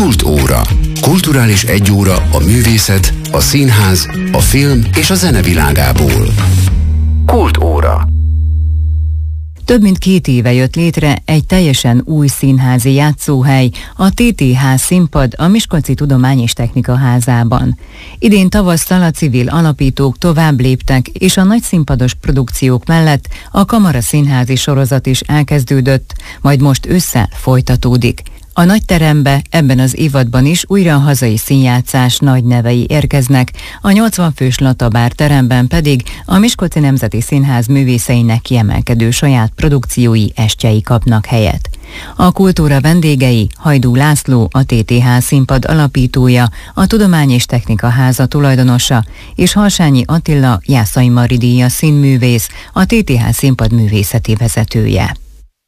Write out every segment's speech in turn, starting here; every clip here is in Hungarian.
Kultóra. Kulturális egyóra a művészet, a színház, a film és a zene világából. Kultóra. Több mint 2 éve jött létre egy teljesen új színházi játszóhely, a TTH színpad a Miskolci Tudomány és Technika Házában. Idén tavasszal a civil alapítók tovább léptek, és a nagy színpados produkciók mellett a Kamara színházi sorozat is elkezdődött, majd most ősszel folytatódik. A nagy terembe ebben az évadban is újra a hazai színjátszás nagy nevei érkeznek, a 80 fős Latabár teremben pedig a Miskolci Nemzeti Színház művészeinek kiemelkedő saját produkciói, estjei kapnak helyet. A kultúra vendégei Hajdú László, a TTH színpad alapítója, a Tudomány és Technika Háza tulajdonosa, és Harsányi Attila Jászai Mari díjas színművész, a TTH színpad művészeti vezetője.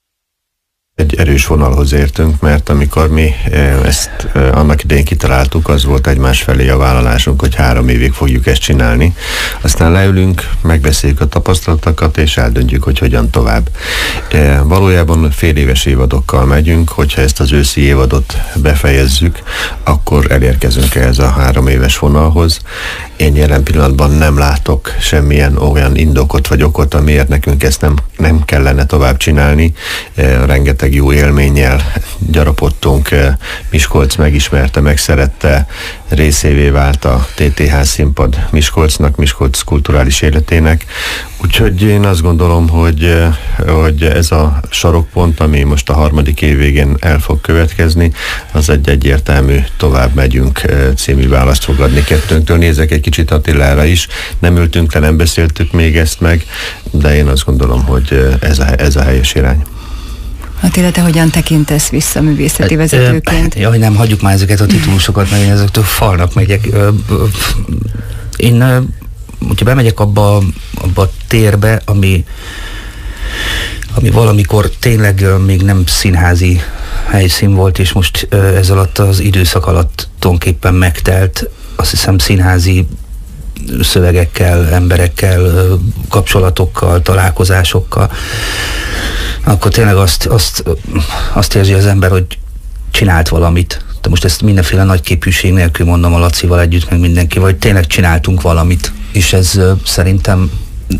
Egy erős vonalhoz értünk, mert amikor mi ezt annak idején kitaláltuk, az volt egymás felé a vállalásunk, hogy 3 évig fogjuk ezt csinálni. Aztán leülünk, megbeszéljük a tapasztalatokat, és eldöntjük, hogy hogyan tovább. Valójában féléves évadokkal megyünk, hogyha ezt az őszi évadot befejezzük, akkor elérkezünk ehhez a 3 éves vonalhoz. Én jelen pillanatban nem látok semmilyen olyan indokot vagy okot, amiért nekünk ezt nem kellene tovább csinálni. Rengeteg jó élménnyel gyarapodtunk, Miskolc megismerte, megszerette, részévé vált a TTH színpad Miskolcnak, Miskolc kulturális életének. Úgyhogy én azt gondolom, hogy ez a sarokpont, ami most a 3. év végén el fog következni, az egy egyértelmű tovább megyünk című választ fog adni kettőnktől. Nézek egy kicsit Attilára is, nem ültünk le, nem beszéltük még ezt meg, de én azt gondolom, hogy ez a helyes irány. Attila, te hogyan tekintesz vissza művészeti vezetőként? Jaj, nem, hagyjuk már ezeket a titulusokat, mert én ezektől falnak megyek. Én, hogyha bemegyek abba a térbe, ami valamikor tényleg még nem színházi helyszín volt, és most ez alatt az időszak alatt tulajdonképpen megtelt, azt hiszem színházi szövegekkel, emberekkel, kapcsolatokkal, találkozásokkal, akkor tényleg azt érzi az ember, hogy csinált valamit. De most ezt mindenféle nagyképűség nélkül mondom a Lacival együtt, meg mindenki, vagy tényleg csináltunk valamit. És ez szerintem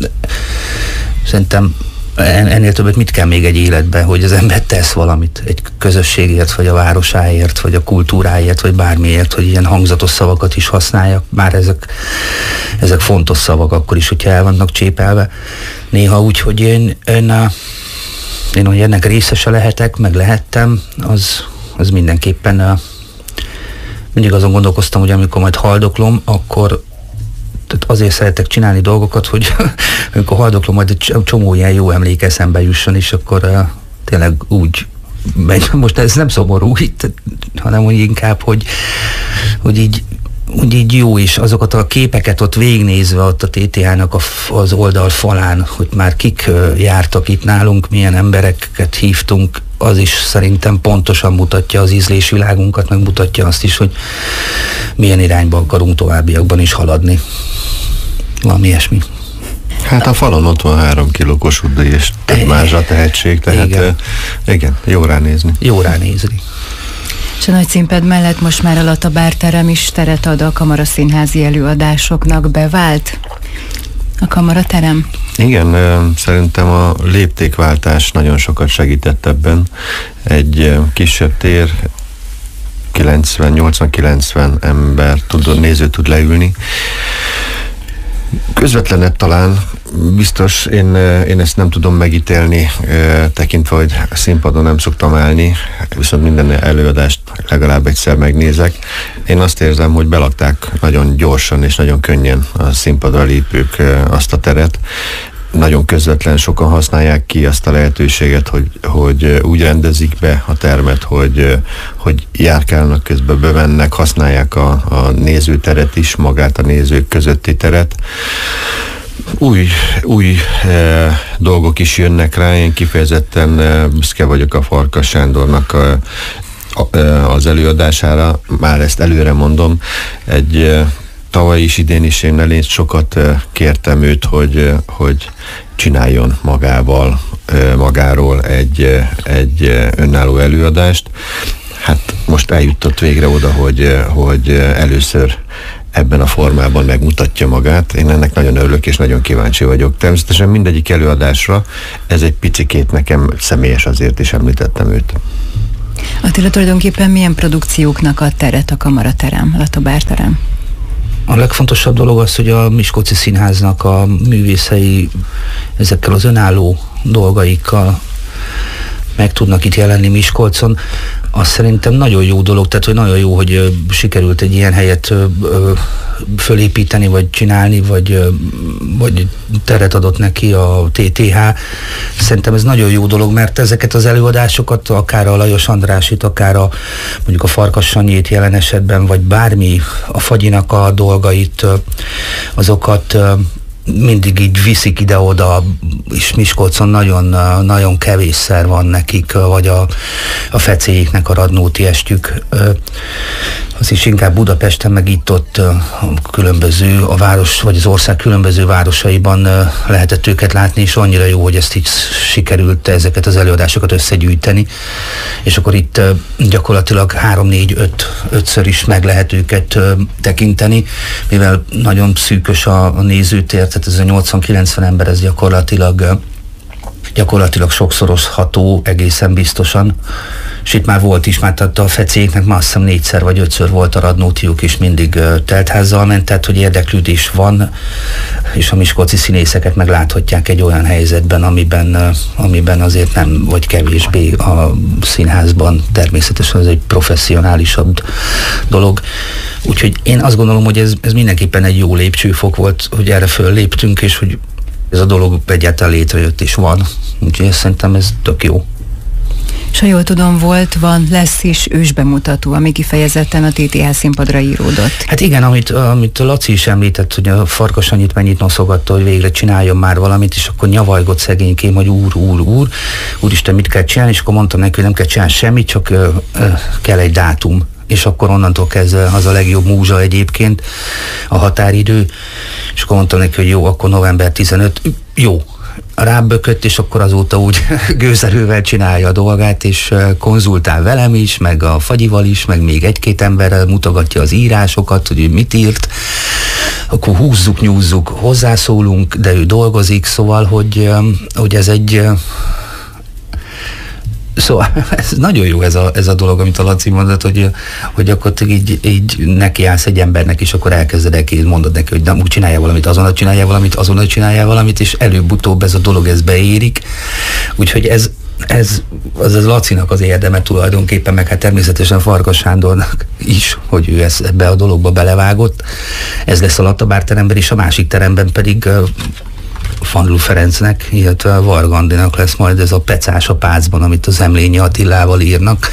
ennél többet mit kell még egy életben, hogy az ember tesz valamit egy közösségért, vagy a városáért, vagy a kultúráért, vagy bármiért, hogy ilyen hangzatos szavakat is használjak. Már ezek fontos szavak akkor is, hogyha el vannak csépelve. Néha úgy, hogy én hogy ennek részese lehetek, meg lehettem, az mindenképpen mindig azon gondolkoztam, hogy amikor majd haldoklom, akkor azért szeretek csinálni dolgokat, hogy amikor haldoklom, majd egy csomó ilyen jó emlék eszembe jusson, és akkor tényleg úgy megy. Most ez nem szomorú, hanem úgy inkább, hogy így jó is, azokat a képeket ott végignézve ott a TTH-nak az oldal falán, hogy már kik jártak itt nálunk, milyen embereket hívtunk, az is szerintem pontosan mutatja az ízlésvilágunkat, meg mutatja azt is, hogy milyen irányba akarunk továbbiakban is haladni. Valami ilyesmi. Hát a falon ott van 3 kiló Kossuth Díj és mázsa tehetség, tehát igen, jó ránézni. Jó ránézni. És a nagy színpad mellett most már a Latabár terem is teret ad a Kamara színházi előadásoknak. Bevált a Kamara terem? Igen, szerintem a léptékváltás nagyon sokat segített ebben. Egy kisebb tér, 80-90 ember néző tud leülni. Közvetlenebb talán, biztos, én ezt nem tudom megítélni, tekintve, hogy a színpadon nem szoktam állni, viszont minden előadást legalább egyszer megnézek. Én azt érzem, hogy belakták nagyon gyorsan és nagyon könnyen a színpadra lépők azt a teret. Nagyon közvetlen, sokan használják ki azt a lehetőséget, hogy úgy rendezik be a termet, hogy járkálnak közben, bevennek, használják a nézőteret is, magát a nézők közötti teret. Új dolgok is jönnek rá, én kifejezetten büszke vagyok a Farkas Sándornak az előadására, már ezt előre mondom, tavaly is, idén is én elég sokat kértem őt, hogy csináljon magáról egy önálló előadást. hát most eljutott végre oda, hogy először ebben a formában megmutatja magát. Én ennek nagyon örülök, és nagyon kíváncsi vagyok. Természetesen mindegyik előadásra, ez egy picikét nekem személyes, azért is említettem őt. Attila, tulajdonképpen milyen produkcióknak ad teret a Kamaraterem, Lata Bárterem? A legfontosabb dolog az, hogy a Miskolci Színháznak a művészei ezekkel az önálló dolgaikkal meg tudnak itt jelenni Miskolcon. Azt szerintem nagyon jó dolog, tehát hogy nagyon jó, hogy sikerült egy ilyen helyet fölépíteni, vagy csinálni, vagy teret adott neki a TTH. Szerintem ez nagyon jó dolog, mert ezeket az előadásokat, akár a Lajos Andrásit, akár mondjuk a Farkas Sanyit jelen esetben, vagy bármi, a Fagyinak a dolgait, azokat mindig így viszik ide-oda, és Miskolcon nagyon kevésszer van nekik, vagy a Fecéjéknek a Radnóti estjük. Az is inkább Budapesten, meg itt-ott különböző, a város, vagy az ország különböző városaiban lehetett őket látni, és annyira jó, hogy ezt így sikerült ezeket az előadásokat összegyűjteni, és akkor itt gyakorlatilag 3-4-5-ször is meg lehet őket tekinteni, mivel nagyon szűkös a nézőtér, tehát ez a 80-90 ember, ez gyakorlatilag sokszorozható egészen biztosan. És itt már volt is, mert a Fecéknek már azt hiszem 4-szer vagy 5-ször volt a Radnótiuk, és mindig teltházzal ment, tehát hogy érdeklődés van, és a miskolci színészeket meg láthatják egy olyan helyzetben, amiben azért nem, vagy kevésbé a színházban. Természetesen ez egy professzionálisabb dolog. Úgyhogy én azt gondolom, hogy ez mindenképpen egy jó lépcsőfok volt, hogy erre fölléptünk, és hogy ez a dolog egyáltalán létrejött és van. Úgyhogy szerintem ez tök jó. És ha jól tudom, lesz is ősbemutató, ami kifejezetten a TTH színpadra íródott. Hát igen, amit Laci is említett, hogy a Farkas annyit mennyit noszogatta, hogy végre csináljon már valamit, és akkor nyavajgott szegénykém, hogy úristen, mit kell csinálni, és akkor mondtam neki, hogy nem kell csinálni semmit, csak kell egy dátum. És akkor onnantól kezdve az a legjobb múzsa egyébként, a határidő, és akkor mondtam neki, hogy jó, akkor november 15, jó. Rábökött, és akkor azóta úgy gőzerővel csinálja a dolgát, és konzultál velem is, meg a Fagyival is, meg még egy-két emberrel, mutogatja az írásokat, hogy ő mit írt, akkor húzzuk, nyúzzuk, hozzászólunk, de ő dolgozik, szóval, hogy ez egy... Szóval ez nagyon jó ez a dolog, amit a Laci mondott, hogy akkor így nekiállsz egy embernek, és akkor elkezded mondod neki, hogy nem úgy csinálja valamit, azonnal csinálja valamit, és előbb-utóbb ez a dolog beérik. Úgyhogy ez Lacinak az érdeme tulajdonképpen, meg hát természetesen Farkas Sándornak is, hogy ő ebbe a dologba belevágott. Ez lesz a Lata Bárteremben, és a másik teremben pedig Fanlú Ferencnek, illetve Varga Andinak lesz majd ez a Pecás a Pácban, amit az Emlényi Attilával írnak.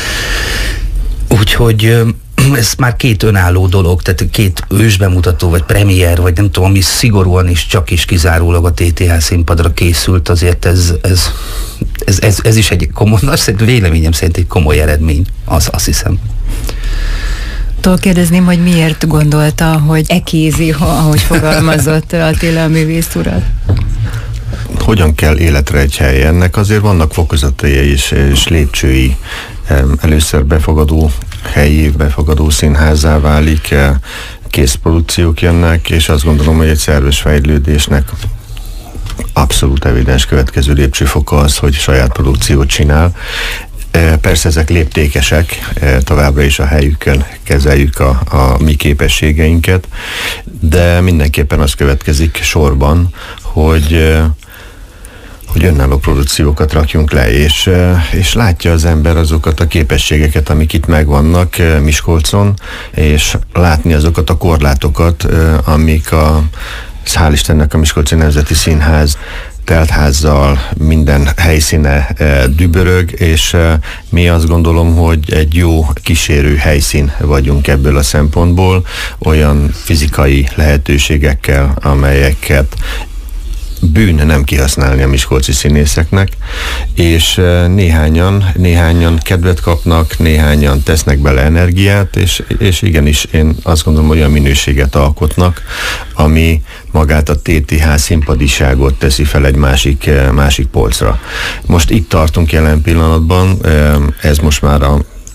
Úgyhogy ez már két önálló dolog, tehát két ősbemutató, vagy premier, vagy nem tudom, ami szigorúan is csak is kizárólag a TTH színpadra készült, azért ez is egy komoly, véleményem szerint egy komoly eredmény, azt hiszem. Kérdezném, hogy miért gondolta, hogy ekézi, ahogy fogalmazott Attila a művész urat? Hogyan kell életre egy hely? Ennek azért vannak fokozatai és lépcsői. Először befogadó helyi, befogadó színházzá válik, készprodukciók jönnek, és azt gondolom, hogy egy szerves fejlődésnek abszolút evidens következő lépcsőfoka az, hogy saját produkciót csinál. Persze ezek léptékesek, továbbra is a helyükön kezeljük a mi képességeinket, de mindenképpen az következik sorban, hogy önálló produkciókat rakjunk le, és látja az ember azokat a képességeket, amik itt megvannak Miskolcon, és látni azokat a korlátokat, amik hál' Istennek a Miskolci Nemzeti Színház teltházzal, minden helyszíne dübörög, és mi azt gondolom, hogy egy jó kísérő helyszín vagyunk ebből a szempontból, olyan fizikai lehetőségekkel, amelyeket bűn nem kihasználni a miskolci színészeknek, és néhányan kedvet kapnak, néhányan tesznek bele energiát, és igenis én azt gondolom, hogy olyan minőséget alkotnak, ami magát a TTH színpadiságot teszi fel egy másik polcra. Most itt tartunk jelen pillanatban, ez most már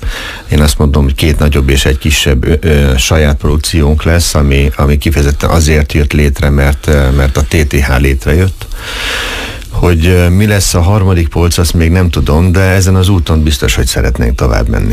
Én azt mondom, hogy 2 nagyobb és egy kisebb saját produkciónk lesz, ami kifejezetten azért jött létre, mert a TTH létrejött. Hogy mi lesz a harmadik polc, azt még nem tudom, de ezen az úton biztos, hogy szeretnénk tovább menni.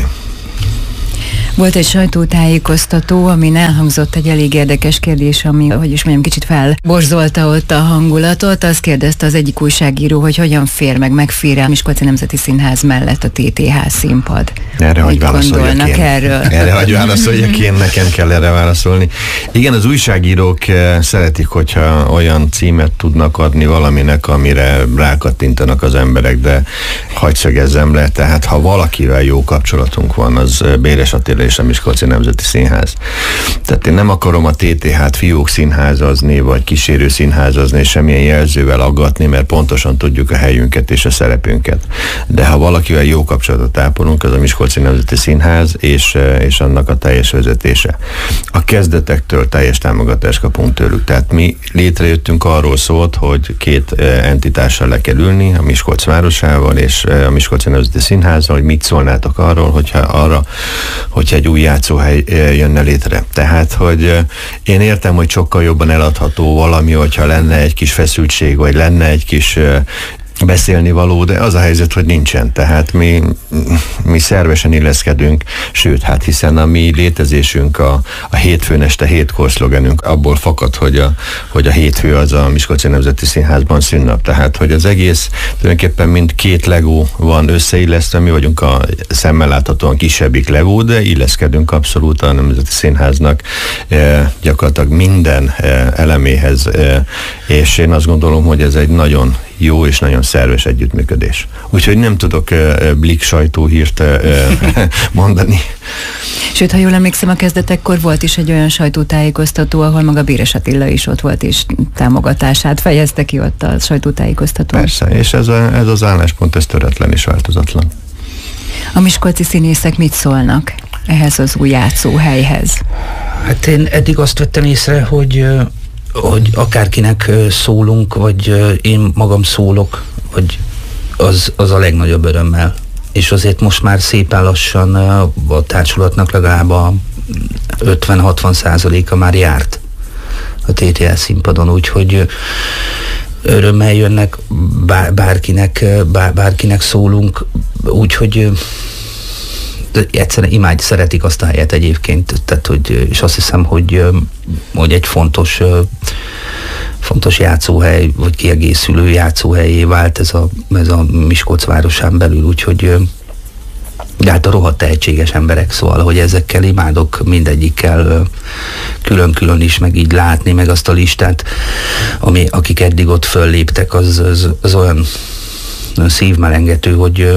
Volt egy sajtótájékoztató, amin elhangzott egy elég érdekes kérdés, ami, hogy is mondjam, kicsit felborzolta ott a hangulatot. Azt kérdezte az egyik újságíró, hogy hogyan megfér a Miskolci Nemzeti Színház mellett a TTH színpad. Erre hagy válaszoljak én. Erre hagy válaszoljak én, nekem kell erre válaszolni. Igen, az újságírók szeretik, hogyha olyan címet tudnak adni valaminek, amire rákattintanak az emberek, de hadd szögezzem le, tehát ha valakivel jó kapcsolatunk van, az Béres Attila és a Miskolci Nemzeti Színház. Tehát én nem akarom a TTH-t fiók színházazni, vagy kísérő színházazni, és semmilyen jelzővel aggatni, mert pontosan tudjuk a helyünket és a szerepünket. De ha valakivel jó kapcsolatot ápolunk, az a Miskolci Nemzeti Színház és annak a teljes vezetése. A kezdetektől teljes támogatást kapunk tőlük. Tehát mi létrejöttünk, arról szólt, hogy 2 entitással le kell ülni, a Miskolc városával és a Miskolci Nemzeti Színházzal, hogy mit szólnátok arról, hogyha egy új játszóhely jönne létre. Tehát, hogy én értem, hogy sokkal jobban eladható valami, hogyha lenne egy kis feszültség, vagy lenne egy kis beszélni való, de az a helyzet, hogy nincsen. Tehát mi szervesen illeszkedünk, sőt, hát hiszen a mi létezésünk, a hétfőn este 7-kor szlogenünk abból fakad, hogy a hétfő az a Miskolci Nemzeti Színházban szünnap. Tehát, hogy az egész tulajdonképpen mind 2 Lego van összeillesztve, mi vagyunk a szemmel láthatóan kisebbik Lego, de illeszkedünk abszolút a Nemzeti Színháznak gyakorlatilag minden eleméhez, és én azt gondolom, hogy ez egy nagyon jó és nagyon szerves együttműködés. Úgyhogy nem tudok blik sajtóhírt mondani. Sőt, ha jól emlékszem, a kezdetekkor volt is egy olyan sajtótájékoztató, ahol maga Béres Attila is ott volt, és támogatását fejezte ki ott a sajtótájékoztatón. Persze, és ez az álláspont, ez töretlen és változatlan. A miskolci színészek mit szólnak ehhez az új játszóhelyhez? Hát én eddig azt vettem észre, hogy akárkinek szólunk, vagy én magam szólok, vagy az a legnagyobb örömmel. És azért most már szépen lassan a társulatnak legalább a 50-60%-a már járt a TTH színpadon, úgyhogy örömmel jönnek, bárkinek szólunk, úgyhogy egyszerűen szeretik azt a helyet egyébként, tehát, és azt hiszem, hogy egy fontos játszóhely, vagy kiegészülő játszóhelyé vált ez a Miskolc városán belül, úgyhogy de hát a rohadt tehetséges emberek, szóval, hogy ezekkel imádok mindegyikkel külön-külön is, meg így látni, meg azt a listát, akik eddig ott fölléptek, az olyan szívmelengető,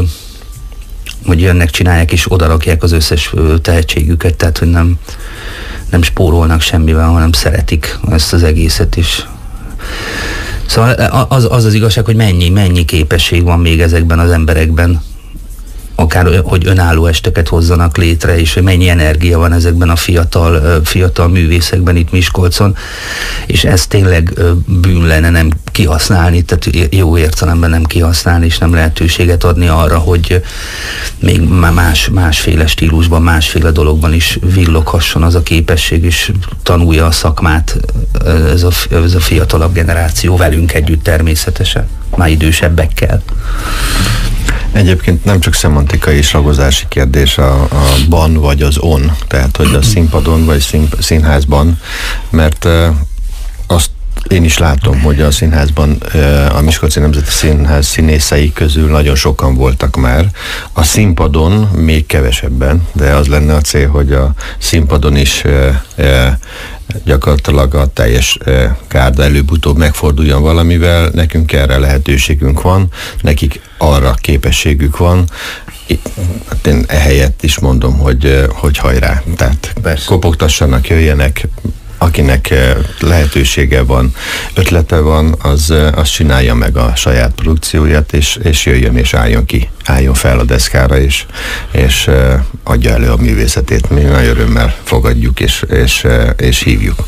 hogy jönnek, csinálják és odarakják az összes tehetségüket, tehát hogy nem spórolnak semmivel, hanem szeretik ezt az egészet is. Szóval az igazság, hogy mennyi képesség van még ezekben az emberekben, akár hogy önálló esteket hozzanak létre, és hogy mennyi energia van ezekben a fiatal művészekben itt Miskolcon, és ez tényleg bűn lenne nem kihasználni, tehát jó értelemben nem kihasználni, és nem lehetőséget adni arra, hogy még másféle stílusban, másféle dologban is villoghasson az a képesség, és tanulja a szakmát ez a fiatalabb generáció velünk együtt természetesen, már idősebbekkel. Egyébként nem csak szemantikai és ragozási kérdés a ban vagy az on, tehát hogy a színpadon vagy színházban, mert azt én is látom, hogy a színházban, a Miskolci Nemzeti Színház színészei közül nagyon sokan voltak már. A színpadon még kevesebben, de az lenne a cél, hogy a színpadon is gyakorlatilag a teljes gárda előbb-utóbb megforduljon valamivel. Nekünk erre lehetőségünk van, nekik arra képességük van. Hát én ehelyett is mondom, hogy hajrá. Tehát kopogtassanak, jöjjenek, akinek lehetősége van, ötlete van, az csinálja meg a saját produkcióját, és jöjjön és álljon fel a deszkára, és adja elő a művészetét. Mi nagy örömmel fogadjuk, és hívjuk.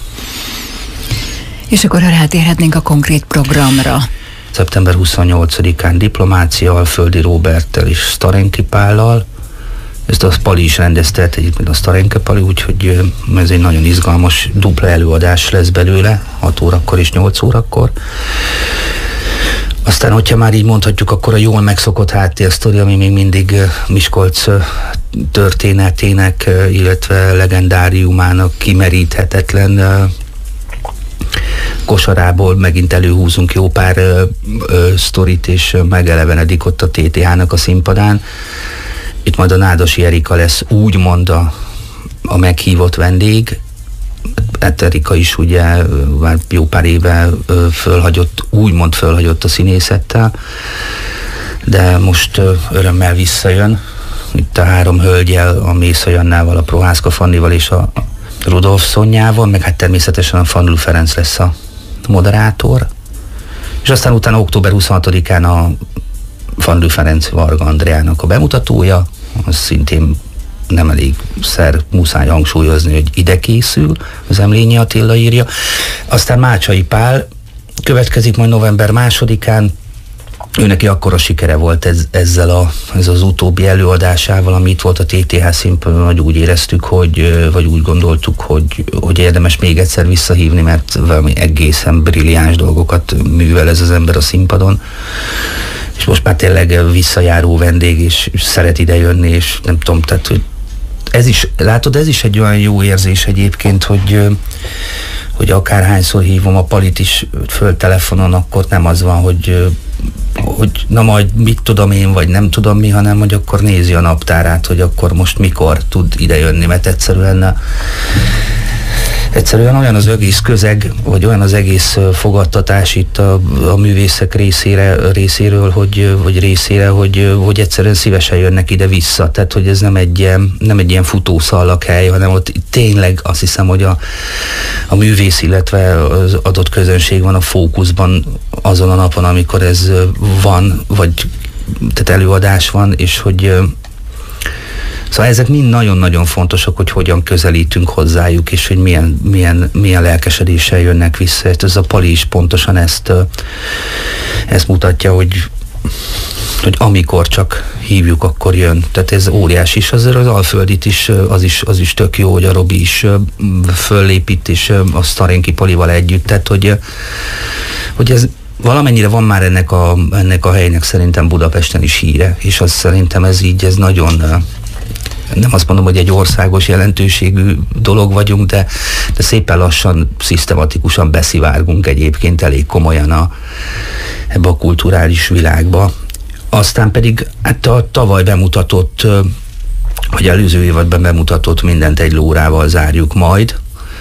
És akkor, ha rátérhetnénk a konkrét programra. Szeptember 28-án Diplomácia, Alföldi Róberttel és Sztarenki Pállal, Ezt a Pali is rendezte, egyébként a Starenke Pali, úgyhogy ez egy nagyon izgalmas dupla előadás lesz belőle, 6 órakor és 8 órakor. Aztán, hogyha már így mondhatjuk, akkor a jól megszokott háttérsztori, ami még mindig Miskolc történetének, illetve legendáriumának kimeríthetetlen kosarából megint előhúzunk jó pár sztorit, és megelevenedik ott a TTH-nak a színpadán. Itt majd a Nádasi Erika lesz úgymond a meghívott vendég. Hát Erika is ugye már jó pár éve úgymond fölhagyott a színészettel, de most örömmel visszajön. Itt a 3 hölgyel, a Mésza Jannával, a Prohászka Fannival és a Rudolf Szonyával, meg hát természetesen a Fanlú Ferenc lesz a moderátor. És aztán utána október 26-án a Fanlú Ferenc Varga Andreának a bemutatója, az szintén nem elégszer muszáj hangsúlyozni, hogy ide készül, az Emlényi Attila írja. Aztán Mácsai Pál következik majd november 2-án, ő neki akkora sikere volt ez az utóbbi előadásával, ami itt volt a TTH színpadon, hogy úgy éreztük, vagy úgy gondoltuk, hogy érdemes még egyszer visszahívni, mert valami egészen brilliáns dolgokat művel ez az ember a színpadon. És most már tényleg visszajáró vendég, és szeret ide jönni, és nem tudom, tehát, hogy ez is egy olyan jó érzés egyébként, hogy akárhányszor hívom a Palit is föl telefonon, akkor nem az van, hogy na majd mit tudom én, vagy nem tudom mi, hanem hogy akkor nézi a naptárát, hogy akkor most mikor tud ide jönni, mert egyszerűen olyan az egész közeg, vagy olyan az egész fogadtatás itt a művészek részéről, hogy egyszerűen szívesen jönnek ide-vissza. Tehát, hogy ez nem egy ilyen futószalaghely, hanem ott tényleg azt hiszem, hogy a művész, illetve az adott közönség van a fókuszban azon a napon, amikor ez van, vagy tehát előadás van, és hogy szóval ezek mind nagyon-nagyon fontosak, hogy hogyan közelítünk hozzájuk, és hogy milyen lelkesedéssel jönnek vissza. Ez a Pali is pontosan ezt mutatja, hogy amikor csak hívjuk, akkor jön. Tehát ez óriási is. Azért az Alföldit is, az is tök jó, hogy a Robi is föllépít, és a Starenki Palival együtt. Tehát, hogy ez valamennyire van már ennek a helynek szerintem Budapesten is híre, és az szerintem ez nagyon, nem azt mondom, hogy egy országos jelentőségű dolog vagyunk, de szépen lassan, szisztematikusan beszivárgunk egyébként elég komolyan ebbe a kulturális világba. Aztán pedig hát a tavaly bemutatott, vagy előző évadban bemutatott Mindent egy lórával zárjuk majd.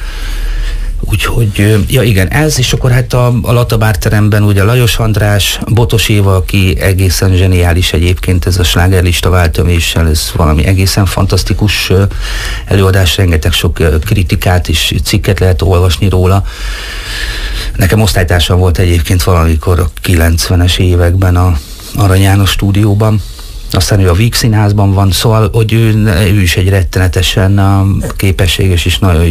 Úgyhogy, ja igen, ez, és akkor hát a Latabár teremben ugye Lajos András, Botos Éva, aki egészen zseniális egyébként, ez a slágerlista váltöméssel, ez valami egészen fantasztikus előadás, rengeteg sok kritikát és cikket lehet olvasni róla. Nekem osztálytársam volt egyébként valamikor a 90-es években a Arany János stúdióban, aztán ő a Víg Színházban van, szóval, hogy ő is egy rettenetesen képességes és nagyon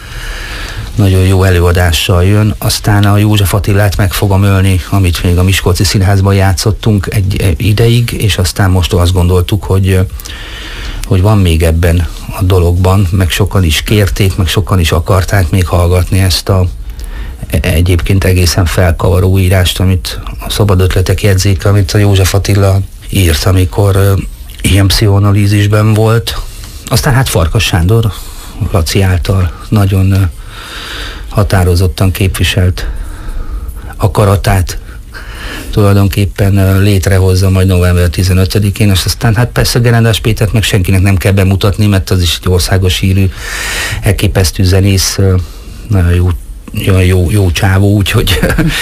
jó előadással jön. Aztán a József Attilát meg fogom ölni, amit még a Miskolci Színházban játszottunk egy ideig, és aztán most azt gondoltuk, hogy van még ebben a dologban, meg sokan is kérték, meg sokan is akarták még hallgatni ezt a egyébként egészen felkavaró írást, amit a Szabad Ötletek jegyzéke, amit a József Attila írt, amikor ilyen pszichoanalízisben volt. Aztán hát Farkas Sándor, Laci által nagyon határozottan képviselt akaratát tulajdonképpen létrehozza majd november 15-én, és aztán hát persze Gerendás Pétert meg senkinek nem kell bemutatni, mert az is egy országos hírű, elképesztő zenész, nagyon jó csávó, úgyhogy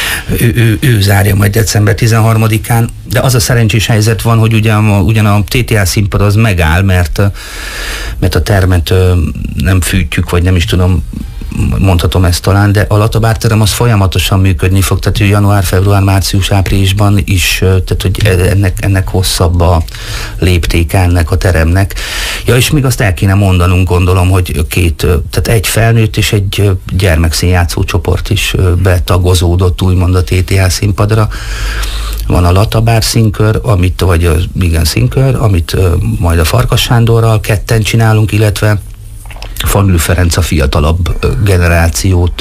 ő zárja majd december 13-án, de az a szerencsés helyzet van, hogy ugyan a TTH színpad az megáll, mert a termet nem fűtjük, vagy nem is tudom, mondhatom ezt talán, de a Latabárterem az folyamatosan működni fog, tehát január, február, március, áprilisban is, tehát hogy ennek hosszabb a léptéke ennek a teremnek. Ja, és még azt el kéne mondanunk, gondolom, hogy tehát egy felnőtt és egy gyermekszínjátszó csoport is betagozódott úgymond a TTH színpadra. Van a Latabár színkör, színkör, amit majd a Farkas Sándorral ketten csinálunk, illetve Fanlő Ferenc a fiatalabb generációt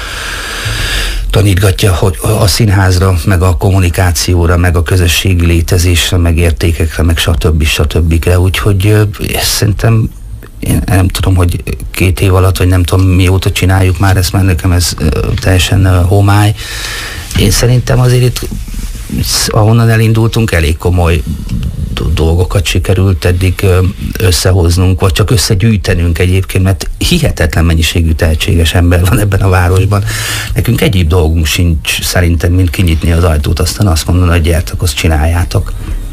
tanítgatja, hogy a színházra, meg a kommunikációra, meg a közösségi létezésre, meg értékekre, meg stb. Úgyhogy szerintem én nem tudom, hogy 2 év alatt, vagy nem tudom mióta csináljuk már ezt, mert nekem ez teljesen homály. Én szerintem azért itt, ahonnan elindultunk, elég komoly dolgokat sikerült eddig összehoznunk, vagy csak összegyűjtenünk egyébként, mert hihetetlen mennyiségű tehetséges ember van ebben a városban. Nekünk egyéb dolgunk sincs szerintem, mint kinyitni az ajtót, aztán azt mondani, hogy gyertek, azt csináljátok.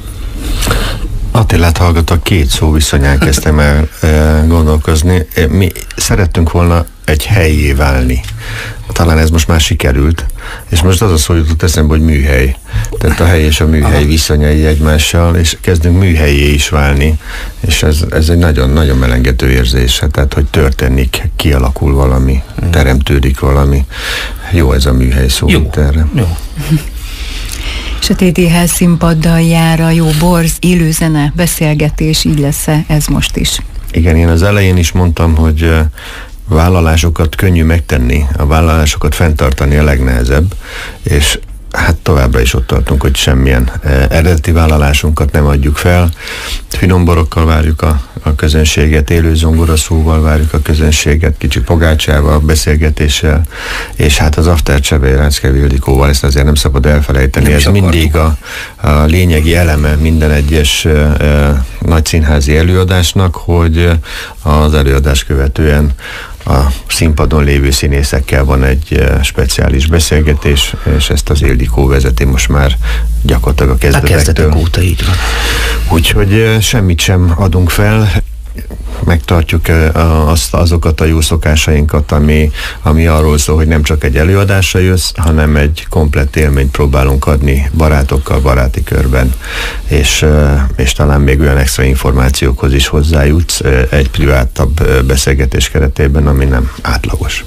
Attilát hallgatok, 2 szó viszonyán kezdtem el gondolkozni. Mi szerettünk volna egy hellyé válni. Talán ez most már sikerült, és most az a szó jutott eszembe, hogy műhely. Tehát a hely és a műhely viszonyai egymással, és kezdünk műhelyé is válni, és ez egy nagyon-nagyon melengető érzés, tehát hogy történik, kialakul valami, teremtődik valami. Jó ez a műhely szó. Jó. Erre. Jó. És a TTH színpaddal jár a jó borz, élőzene, beszélgetés, így lesz ez most is? Igen, én az elején is mondtam, hogy vállalásokat könnyű megtenni, a vállalásokat fenntartani a legnehezebb, és hát továbbra is ott tartunk, hogy semmilyen eredeti vállalásunkat nem adjuk fel. Finomborokkal várjuk a közönséget, élő zongoraszóval várjuk a közönséget, kicsi pogácsával, beszélgetéssel, és hát az After Csebe Rácke Ildikóval, ezt azért nem szabad elfelejteni. Ez mindig a lényegi eleme minden egyes nagy színházi előadásnak, hogy az előadás követően a színpadon lévő színészekkel van egy speciális beszélgetés, és ezt az Ildikó vezeti most már gyakorlatilag a kezdetektől. Óta így van. Úgyhogy semmit sem adunk fel, megtartjuk azokat a jó szokásainkat, ami arról szól, hogy nem csak egy előadásra jössz, hanem egy komplett élményt próbálunk adni barátokkal, baráti körben, és talán még olyan extra információkhoz is hozzájutsz egy privátabb beszélgetés keretében, ami nem átlagos.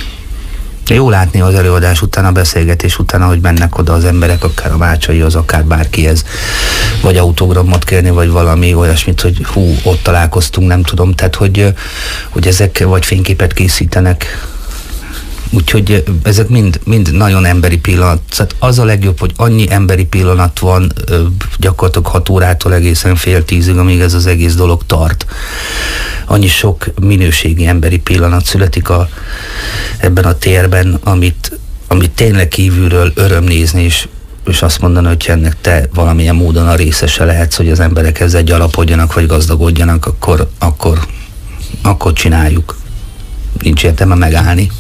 Jó látni az előadás után, a beszélgetés után, ahogy mennek oda az emberek, akár a Vácsaihoz, akár bárkihez, vagy autogramot kérni, vagy valami olyasmit, hogy ott találkoztunk, nem tudom, tehát hogy ezek vagy fényképet készítenek. Úgyhogy ezek mind nagyon emberi pillanat. Tehát az a legjobb, hogy annyi emberi pillanat van gyakorlatilag 6 órától egészen fél 10-ig, amíg ez az egész dolog tart. Annyi sok minőségi emberi pillanat születik ebben a térben, amit tényleg kívülről öröm nézni, és azt mondani, hogy ennek te valamilyen módon a részese lehetsz, hogy az emberek ezzel gyarapodjanak, vagy gazdagodjanak, akkor csináljuk. Nincs értelme megállni.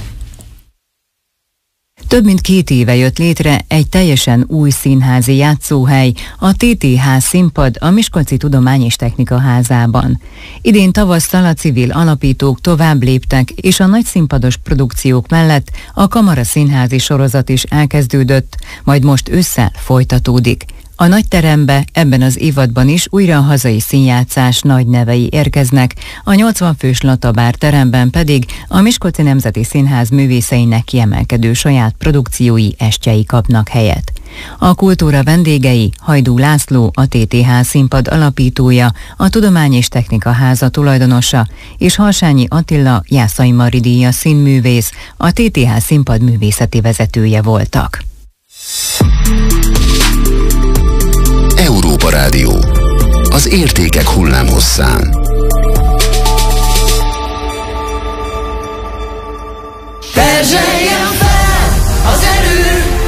Több mint 2 éve jött létre egy teljesen új színházi játszóhely, a TTH színpad a Miskolci Tudomány és Technika Házában. Idén tavasszal a civil alapítók tovább léptek, és a nagy színpados produkciók mellett a Kamara színházi sorozat is elkezdődött, majd most ősszel folytatódik. A nagy terembe ebben az évadban is újra a hazai színjátszás nagy nevei érkeznek, a 80 fős Latabár teremben pedig a Miskolci Nemzeti Színház művészeinek kiemelkedő saját produkciói, estjei kapnak helyet. A kultúra vendégei Hajdú László, a TTH színpad alapítója, a Tudomány és Technika Háza tulajdonosa, és Harsányi Attila Jászai Mari díjas színművész, a TTH színpad művészeti vezetője voltak. Európa Rádió. Az értékek hullámhosszán. Perzseljen